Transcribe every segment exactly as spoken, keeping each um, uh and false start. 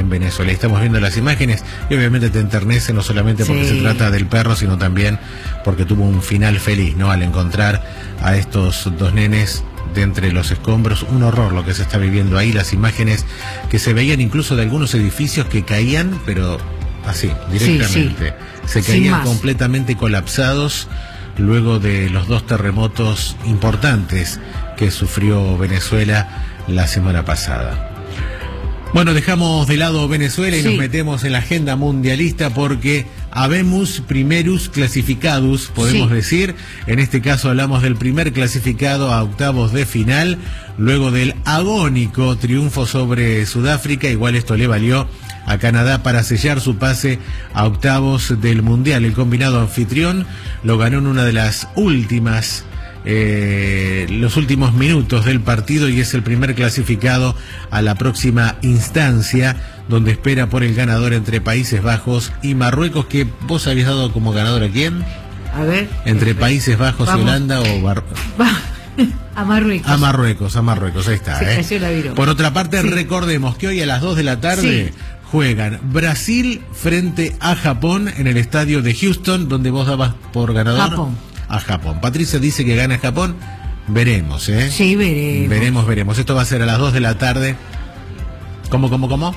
en Venezuela. Y estamos viendo las imágenes y obviamente te enternece, no solamente porque sí. se trata del perro, sino también porque tuvo un final feliz, ¿no? Al encontrar a estos dos nenes de entre los escombros. Un horror lo que se está viviendo ahí, las imágenes que se veían incluso de algunos edificios que caían, pero así, directamente. Sí, sí. Se caían completamente colapsados luego de los dos terremotos importantes que sufrió Venezuela la semana pasada. Bueno, dejamos de lado Venezuela y sí. nos metemos en la agenda mundialista porque habemus primerus clasificados, podemos sí. decir. En este caso hablamos del primer clasificado a octavos de final, luego del agónico triunfo sobre Sudáfrica. Igual esto le valió a Canadá para sellar su pase a octavos del Mundial. El combinado anfitrión lo ganó en una de las últimas Eh, los últimos minutos del partido y es el primer clasificado a la próxima instancia, donde espera por el ganador entre Países Bajos y Marruecos. Que vos habías dado como ganador a quién? A ver. Entre Países Bajos Vamos. y Holanda o Bar... A Marruecos. A Marruecos, a Marruecos, ahí está. Se ¿eh? la viró. Por otra parte, sí. recordemos que hoy a las dos de la tarde sí. juegan Brasil frente a Japón en el estadio de Houston, donde vos dabas por ganador Japón. a Japón. Patricia dice que gana Japón. Veremos, ¿eh? Sí, veremos. Veremos, veremos. Esto va a ser a las dos de la tarde. ¿Cómo, cómo, cómo?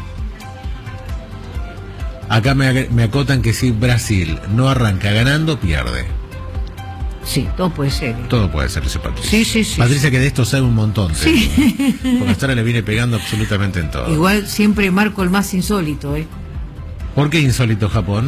Acá me, me acotan que si Brasil no arranca ganando, pierde. Sí, todo puede ser. Todo puede ser, dice Patricia. Sí, sí, sí. Patricia sí. que de esto sabe un montón. Sí. ¿eh? Porque hasta ahora le viene pegando absolutamente en todo. Igual siempre marco el más insólito, ¿eh? ¿Por qué insólito Japón?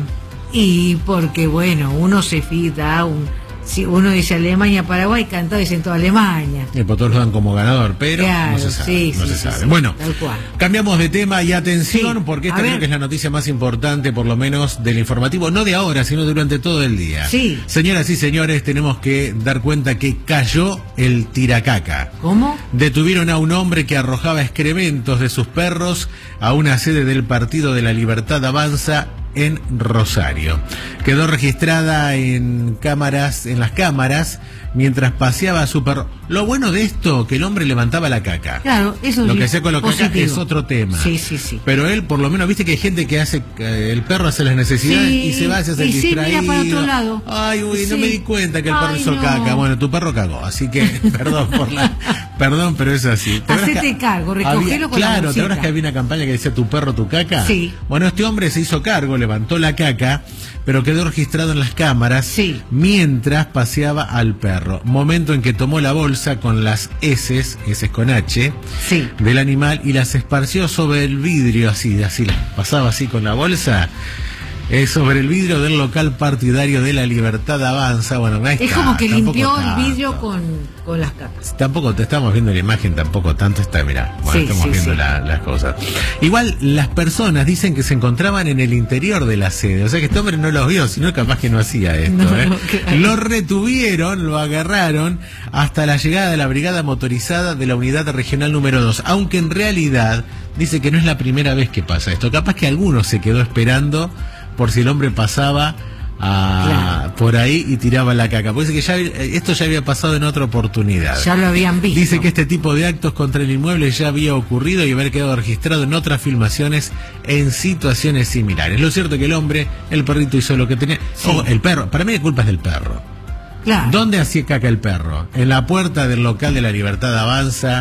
Y porque, bueno, uno se fida, un... si uno dice Alemania, Paraguay, cantado dicen toda Alemania. El todos lo dan como ganador, pero claro, no se sabe. Sí, no sí, se sí, sabe. Sí, bueno, tal cual. Cambiamos de tema y atención, Sí, porque esta creo que es la noticia más importante, por lo menos del informativo, no de ahora, sino durante todo el día. Sí. Señoras y señores, tenemos que dar cuenta que cayó el tiracaca. ¿Cómo? Detuvieron a un hombre que arrojaba excrementos de sus perros a una sede del Partido de la Libertad Avanza en Rosario. Quedó registrada en cámaras, en las cámaras, mientras paseaba a su perro. Lo bueno de esto, que el hombre levantaba la caca. Claro, eso es lo que hacía con la caca positivo. es otro tema. Sí, sí, sí. Pero él, por lo menos, viste que hay gente que hace, eh, el perro hace las necesidades sí, y se va, se hace y el sí, distraído. mira para otro lado. Ay, uy, sí. no me di cuenta que el perro Ay, hizo no. caca. Bueno, tu perro cagó, así que, perdón por la, perdón, pero es así. Hacete cargo, recogelo con la Claro, ¿te bolsita. acuerdas que había una campaña que decía tu perro, tu caca? Sí. Bueno, este hombre se hizo cargo, levantó la caca, pero quedó registrado en las cámaras sí. mientras paseaba al perro. Momento en que tomó la bolsa con las heces, heces con H, sí. del animal y las esparció sobre el vidrio, así, así las pasaba así con la bolsa. Eh, sobre el vidrio del local partidario de la Libertad Avanza. Bueno, no es Es tanto, como que limpió tanto. el vidrio con, con las cacas. Tampoco te estamos viendo la imagen, tampoco tanto está, mirá. Bueno, sí, estamos sí, viendo sí. La, las cosas. Igual las personas dicen que se encontraban en el interior de la sede. O sea que este hombre no los vio, sino capaz que no hacía esto. No, ¿eh? no, claro. Lo retuvieron, lo agarraron hasta la llegada de la brigada motorizada de la unidad regional número dos. Aunque en realidad dice que no es la primera vez que pasa esto. Capaz que alguno se quedó esperando por si el hombre pasaba a, claro. por ahí y tiraba la caca. Porque dice que ya, esto ya había pasado en otra oportunidad. Ya lo habían visto. Dice que este tipo de actos contra el inmueble ya había ocurrido y haber quedado registrado en otras filmaciones en situaciones similares. Lo cierto es que el hombre, el perrito hizo lo que tenía. Sí. Oh, el perro, para mí la culpa es del perro. Claro. ¿Dónde hacía caca el perro? En la puerta del local de la Libertad Avanza.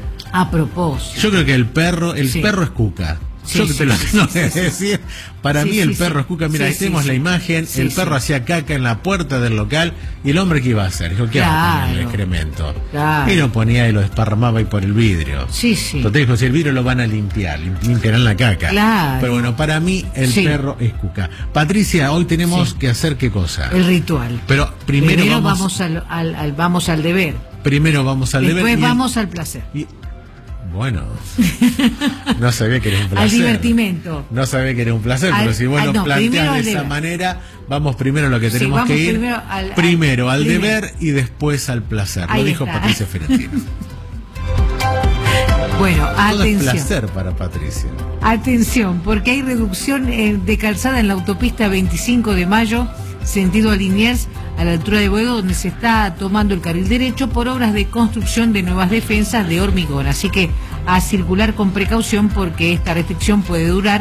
A propósito. Yo creo que el perro, el sí. perro es cuca. Sí, Yo que sí, te lo sí, no sí, sé sí, decir. Para sí, mí sí, el sí. perro es cuca. Mira, Sí, ahí tenemos sí, la sí. imagen. Sí, el sí. perro hacía caca en la puerta del local. ¿Y el hombre qué iba a hacer? Dijo, ¿qué Claro. hago con el excremento? Claro. Y lo ponía y lo desparramaba ahí por el vidrio. Sí, sí. Entonces dijo, si el vidrio lo van a limpiar, lim- limpiarán la caca. Claro. Pero bueno, para mí el Sí. perro es cuca. Patricia, hoy tenemos Sí. que hacer qué cosa. El ritual. Pero primero, Primero vamos, vamos al, al, al- vamos al deber. primero vamos al Después deber. y el- vamos al placer. y- Bueno, no sabía que era un placer. Al divertimento. No sabía que era un placer, Al- pero si vos al- lo no, planteás primero de al esa deber. manera, vamos primero a lo que Sí, tenemos vamos que ir. primero al- al- Primero al primero. deber y después al placer. Ahí Lo dijo está. Patricia Ferentino. Bueno, Todo es atención. placer para Patricia. Atención, porque hay reducción eh, de calzada en la autopista veinticinco de mayo, sentido a Liniers, a la altura de Boedo, donde se está tomando el carril derecho por obras de construcción de nuevas defensas de hormigón. Así que a circular con precaución porque esta restricción puede durar